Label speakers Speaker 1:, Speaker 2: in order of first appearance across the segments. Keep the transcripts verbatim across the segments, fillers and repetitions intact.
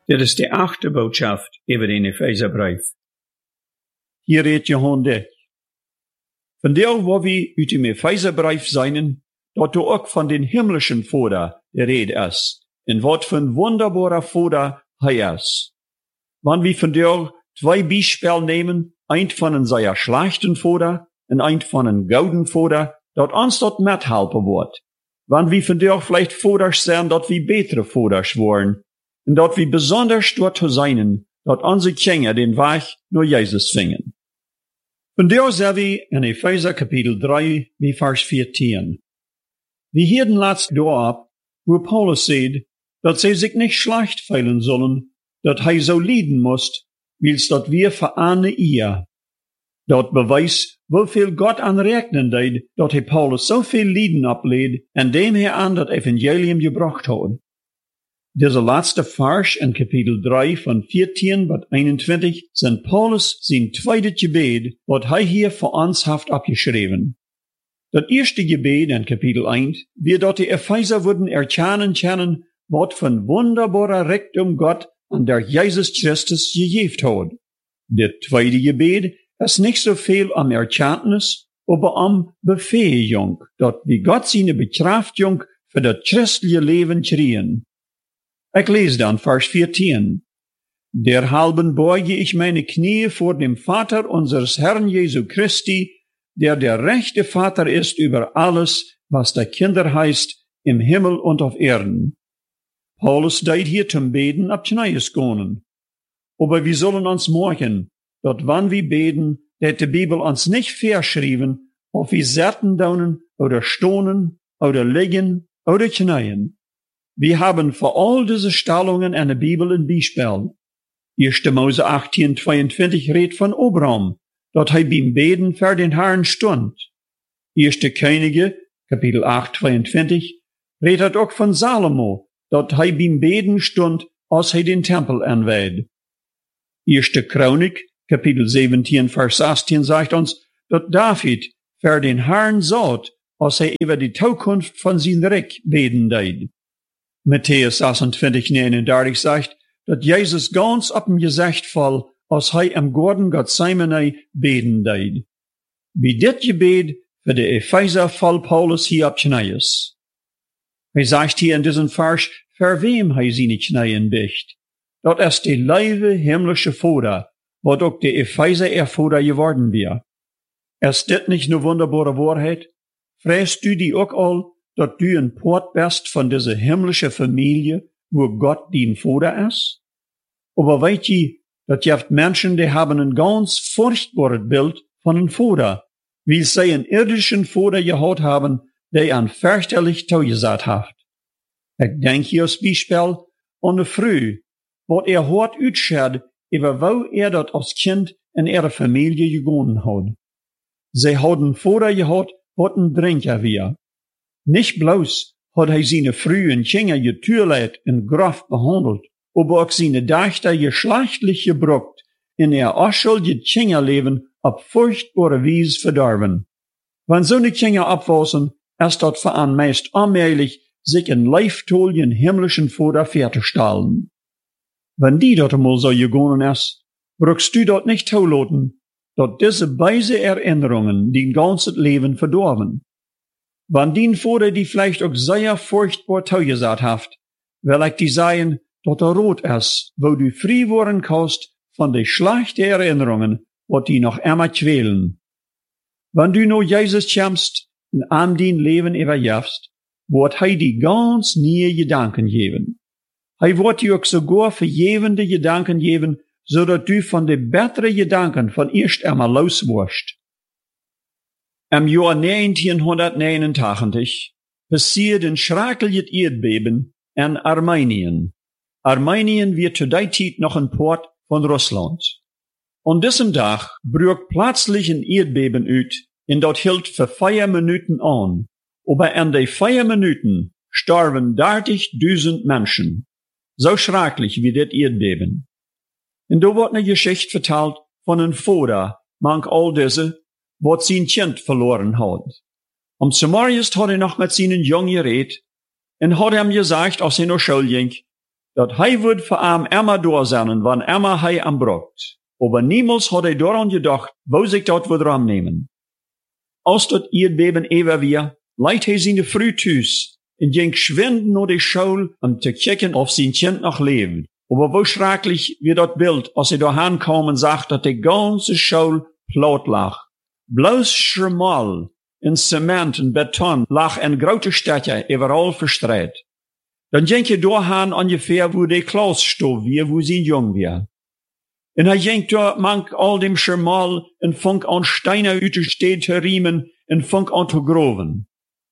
Speaker 1: Dit is de achte Botschaft über den Epheserbrief.
Speaker 2: Hier redt Johann dit. Vandaar waar we uit dem Epheserbrief zijn, dat er ook van den himmlischen Vater de rede is, en wat voor wunderbarer Vater hij is. Wann wir vandaar zwei Beispiele nehmen, ein von een sehr schlechten Vater en ein von een gouden Vater, dat ons dat methelpen wordt. Wann wir vandaar vielleicht Vaters zijn, dat we betere Vaters worden, en dat we besonders dort zu sein, dat onze Kinder den Weg naar Jesus vingen. Vandaar zijn we in Epheser Kapitel drei, wie Vers vierzehn. Wir hielden laatst daarop, wo Paulus sagt, dat sie sich nicht schlecht fühlen sollen, dat hij so leiden muss, wils dat wir verahnen ihr. Dat beweist, wieviel Gott anrechnen deed, dat hij Paulus so viel Leiden ableed, en dem hij aan dat Evangelium gebracht hat. Dieser letzte Vers in Kapitel drei von vierzehn bis einundzwanzig sind Paulus sein zweites Gebet, was er hier für uns hat abgeschrieben. Das erste Gebet in Kapitel eins wird dort die Epheser würden erkennen können, was von wunderbarer Reichtum Gott an der Jesus Christus gegeben hat. Das zweite Gebet ist nicht so viel am Erkenntnis, aber am Befähigung, dort wie Gott seine Bekraftung für das christliche Leben kriegen. Ich lese dann Vers vierzehn. Derhalben beuge ich meine Knie vor dem Vater unseres Herrn Jesu Christi, der der rechte Vater ist über alles, was der Kinder heißt, im Himmel und auf Erden. Paulus deed hier zum Beten ab Kneies gehen. Aber wir sollen uns morgen, dort wann wir beten, dat die Bibel uns nicht verschrieben, ob wir sitzen daunen oder stonen oder liegen oder knien. Wir haben für all diese Stellungen in der Bibel ein Beispiel. erster Mose achtzehn zweiundzwanzig redet von Abraham, dort er beim Beten für den Herrn stund. erster Könige, Kapitel acht zweiundzwanzig, redet auch von Salomo, dort er beim Beten stund, als er den Tempel anweht. erster Chronik, Kapitel siebzehn, Vers achtzehn sagt uns, dort David für den Herrn sagt, als er über die Zukunft von seinem Reich beten deed. Matthäus sechsundzwanzig neununddreißig sagt, dass Jesus ganz ab dem Gesicht fall, als er im Garten Gethsemane beten deed. Wie dit Gebet für die Epheser fall Paulus hier ab Kneies. Er sagt hier in diesem Vers, für wem er seine Kneien bicht. Dort ist die leibe himmlische Vater, wat auch die Epheser ihr Vater geworden wäre. Ist dit nicht eine wunderbare Wahrheit? Fräst du die auch all, dat du ein Port bist von dieser himmlische Familie, wo Gott dein Vater ist? Aber weißt je, dat jaft Menschen, die haben ein ganz furchtbares Bild von einem Vater, wie sie einen irdischen Vater gehabt haben, der an fürchterlich zugesagt hat. Ich denk hier als Beispiel an eine Frau, wat er hart utschert, über wo er dat als Kind in ihre Familie gegangen hat. Sie hat einen Vater gehabt, wat ein Trinker war. Nicht bloß hat er seine frühen Kinder getürlet und grof behandelt, aber auch seine Töchter geschlechtlich gebruckt, in ihr unschuldiges Kinderleben auf furchtbare Weise verdorben. Wenn so eine Kinder abwachsen, ist dort für einen meist allmählich sich in leiftolien himmlischen Vater fertigstellen. Wenn die dort einmal so gegangen ist, brauchst du dort nicht zulassen, dass diese beide Erinnerungen dein ganzes Leben verdorben. Wenn dein Vater die vielleicht auch sehr furchtbar zugesagt hat, will ich dir sagen, dass er rot ist, wo du frei worden kannst von den schlechten Erinnerungen, wat die noch immer quälen. Wenn du nur Jesus kommst und an dein Leben überjährst, wird er dir ganz neue Gedanken geben. Er wird dir auch sogar vergebende Gedanken geben, so dass du von den besseren Gedanken von erst einmal los wirst. Im Jahr neunzehnhundertneunundachtzig passiert ein schreckliches Erdbeben in Armenien. Armenien wird zu der Zeit noch ein Port von Russland. An diesem Tag brach plötzlich ein Erdbeben uit, und dort hielt für vier Minuten an. Aber in den vier Minuten starben dertigtausend Menschen. So schrecklich wie das Erdbeben. Und da wird eine Geschichte vertellt von einem Vater, manch all diese, wat sein Kind verloren hat. Am Samarius hat er noch mit seinen Jungen geredet und hat ihm gesagt, als er noch Schule ging, dat hij would voor hem immer doorzennen, wann immer hij am brocht. Aber niemals hat hij daran gedacht, wo sich dat would ramnemen. Als dat Erdbeben ewer weer, leidt hij zijn Früh thuis en ging schwind naar de Schule, um te kijken of zijn kind nog leeft. Aber wo schrecklich wie dat Bild, als hij dahin kam und sagt, dat de ganze Schule platt lag. Bloß Schmal in Zement en Beton lag in grote Städte überall verstreit. Dan ging je dahin ungefähr, wo de Klaus stond wie, wo zijn jong weer. En hij ging door mank al dem Schmal en funk an Steine uit de stad te riemen en funk an te groven.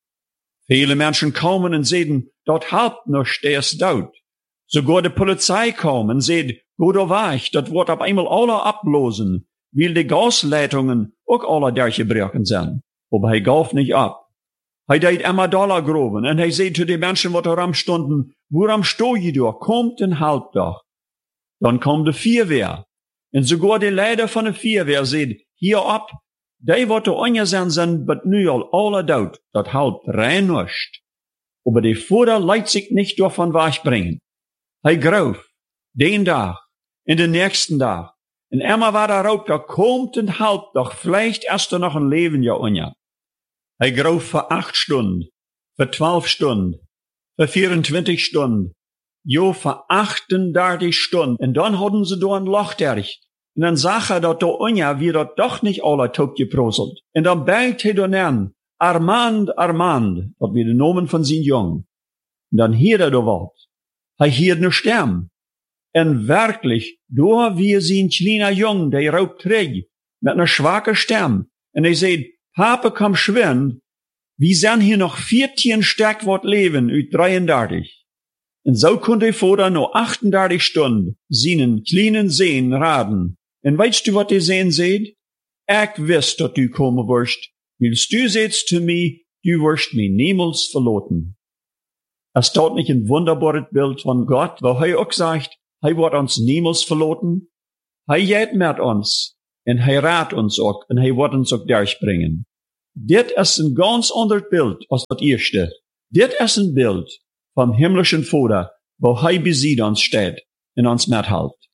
Speaker 2: Viele Menschen komen en zeiden, dat helpt noch, der ist dood. Sogar de Polizei kam en zeid, go da weg, dat wordt op einmal alle ablosen, weil de Gasleitungen ook alle durchgebrochen zijn. Aber hij gaf nicht ab. Hij deed immer Dollar groven en hij zei zu den Menschen, wat er am stonden, woran sto je door, kommt en helpt doch. Dan kwam de Vierwehr. En sogar de leider van de Vierwehr zeid, hier ab, die wat er ongezen zijn, bet nu al alle dood, dat helpt rein nicht. Aber de Vater leidt sich nicht davon wegbringen. Hij groef, den Tag, in den nächsten Tag. En immer war er ook, da kommt en helpt doch, vielleicht erst er noch ein Leben ja onja. Hij groef voor acht Stunden, voor twaalf Stunden, voor vierentwintig Stunden, jo voor achtendertig Stunden. En dan hadden ze door een Loch derg. En dan zag hij dat de onja wie dat toch niet alle top geprozelt. En dan bijt hij dan aan, Armand, Armand, dat weer de namen van zijn jong. En dan hierd hij de wat. Hij hierd ne stem. En werkelijk, door wie zijn kleiner jong, die roep terug, met een schwache stem. En hij zei, Papa, komm schwind, wie zijn hier noch vierzehn sterk wat leven uit drieëndertig. En zo kon de Vater no achtendertig Stunden seinen kleinen Sehen raden. En weißt du, wat de Sehen seht? Ik wist dat du komen wirst, willst du sehtst zu mir, du wirst mich niemals verloten. Es staat nicht ein wunderbares Bild von Gott, wo hij ook sagt, hij wordt ons niemals verloten. Hij geht met ons, en hij raadt ons ook, en hij wordt ons ook durchbringen. Dit is een ganz ander Bild als dat eerste. Dit is een Bild vom himmlischen Vater, wo hij bezieht ons steht, en ons mithält.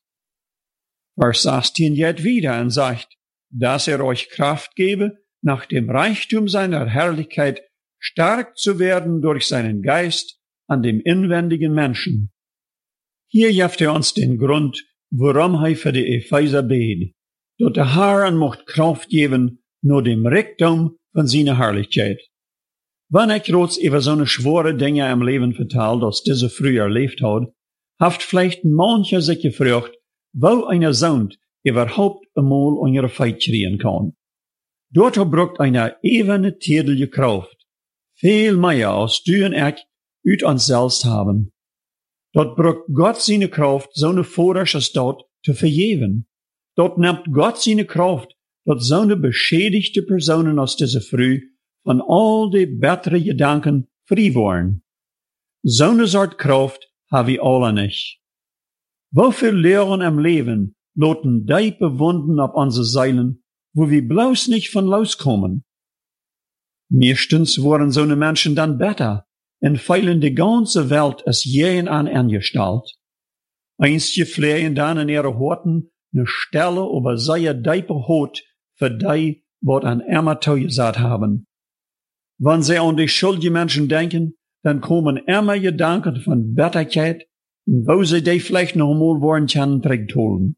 Speaker 2: Vers zestien geht wieder und sagt, dass er euch Kraft gebe, nach dem Reichtum seiner Herrlichkeit stark zu werden durch seinen Geist an dem inwendigen Menschen. Hier gibt er uns den Grund, warum er für die Epheser bet, dort der Herr mocht Kraft geben, nur dem Reichtum von seiner Herrlichkeit. Wenn ich trotz über so eine schwere Dinge im Leben vertelt, als diese früher erlebt hat, haft vielleicht mancher sich gefragt, wo eine Sohn überhaupt einmal an ihre Feit kriegen kann. Dort braucht eine evene tätige Kraft, viel mehr als du und ich uit uns selbst haben. Dort braucht Gott seine Kraft, so eine vordersche Stadt zu vergeben. Dort nimmt Gott seine Kraft, dort so eine beschädigte Personen aus dieser Früh von all die bessere Gedanken frei worden. So eine Sort Kraft habe ich alle nicht. Wofür Lehren im Leben loten diepe Wunden auf unsere Seilen, wo wir bloß nicht von loskommen? Meistens waren so eine Menschen dann besser, en feilen die ganze Welt als jeden an angestalt. Einstje flehen dann in ihre Horten ne Stelle über seine diepe Haut für die, wat an immer gesagt haben. Wenn sie an die schuldigen Menschen denken, dann kommen immer Gedanken von Bitterkeit, wo sie die vielleicht noch einmal wollen können zurückholen.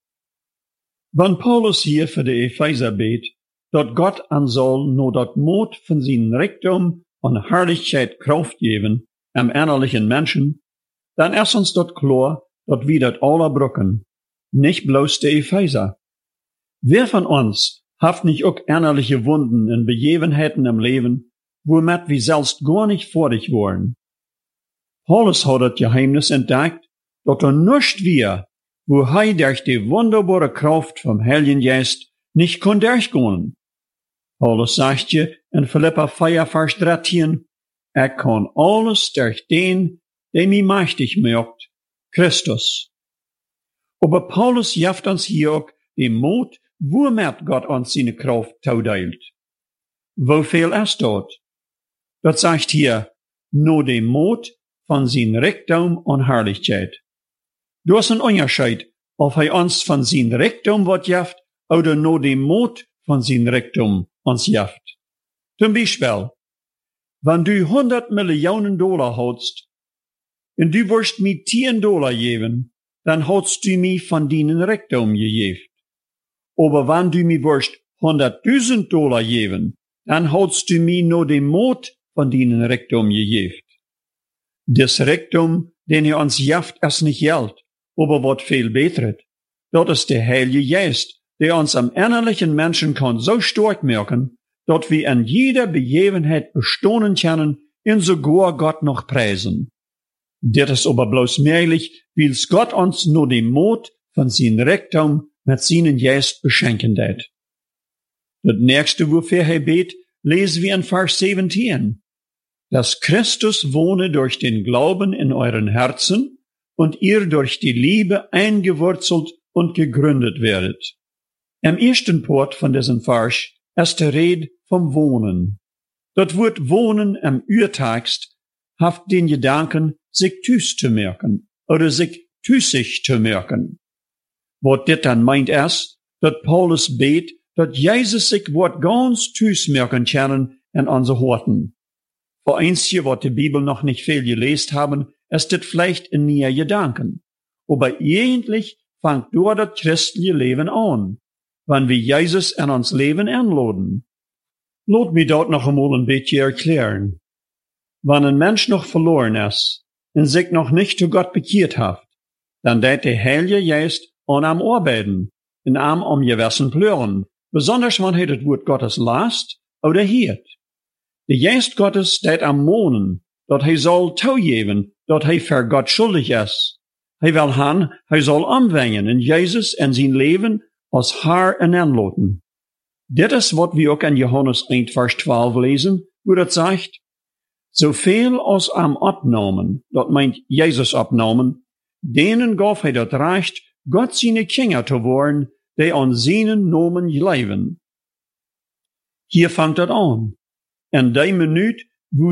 Speaker 2: Wenn Paulus hier für die Epheser bet, dort Gott an soll nur dort Mut von seinem Reichtum und Herrlichkeit Kraft geben, am innerlichen Menschen, dann ist uns dort klar, dort wir dort alle brücken, nicht bloß die Epheser. Wer von uns hat nicht auch innerliche Wunden in Begebenheiten im Leben, womit wir selbst gar nicht fertig waren? Paulus hat das Geheimnis entdeckt, dass er nicht wir, wo er durch die wunderbare Kraft vom Heiligen Geist nicht kann durchgehen. Paulus sagt je in Philippa vier, Vers dreizehn, er kann alles durch den, der mich mächtig macht, Christus. Aber Paulus gibt uns hier auch den Mut, womit Gott uns seine Kraft zuteilt. Wofür ist dort? Das sagt hier, nur den Mut, van zijn rijkdom en herrlichkeit. Du is een onderscheid of hij ons van zijn rijkdom wat jaft, oder no de moed van zijn rijkdom ons jaft. Zum Beispiel, wenn du honderd Millionen Dollar houdst, en du wirst mir tien Dollar geben, dann houdst du mir von deinen rijkdom gegeven. Aber wenn du mir wirst honderdduizend Dollar geben, dann houdst du mir no de moed von deinen rijkdom gegeven. Des rijkdom, den hij ons jaft, is niet geld, aber wat veel beteret. Dat is de Heilige Geist, der ons am innerlichen Menschen kann so stark merken, dat wir in jeder Begebenheit bestohnen können und sogar Gott noch preisen. Dit is aber bloß möglich, weil's Gott uns nur den Mut von sein Rijkdom mit seinen Geist beschenken det. Das nächste, wofür er bet, lesen wir in Vers siebzehn. Dass Christus wohne durch den Glauben in euren Herzen und ihr durch die Liebe eingewurzelt und gegründet werdet. Im ersten Part von diesem Vers ist die Rede vom Wohnen. Das Wort Wohnen im Urtext hat den Gedanken, sich tüß zu merken oder sich tüßig zu merken. Was dit dann meint ist, dass Paulus bet, dass Jesus sich wat ganz tüß merken können in unser Horten. Für einzige, was die Bibel noch nicht viel gelesen haben, ist dit vielleicht in mir Gedanken. Aber eigentlich fängt dort das christliche Leben an, wenn wir Jesus in uns Leben einladen. Lass mich dort noch einmal ein bisschen erklären. Wenn ein Mensch noch verloren ist und sich noch nicht zu Gott bekehrt hat, dann wird der Heilige Geist an am arbeiten, in am um gewissen Plören, besonders wenn er das Wort Gottes lasst oder hört. Der Geist Gottes wird am Mohnen, dat hij soll toegeven, dat hij voor Gott schuldig is. Hij wil han, hij soll omwengen in Jesus en zijn leven als Herr en aanlaten. Dit is wat we ook in Johannes één vers twaalf lezen, wo dat zegt, zoveel als am opnomen, dat meint Jesus opnomen, denen gaf hij dat recht, Gott seine Kinder te worden, die an seinen Namen leven. Hier fangt dat an. In die minuut